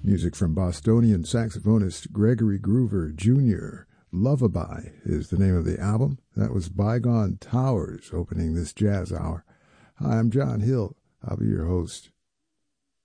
Music from Bostonian saxophonist Gregory Groover Jr. Lullaby is the name of the album. That was Bygone Towers opening this jazz hour. Hi, I'm John Hill. I'll be your host.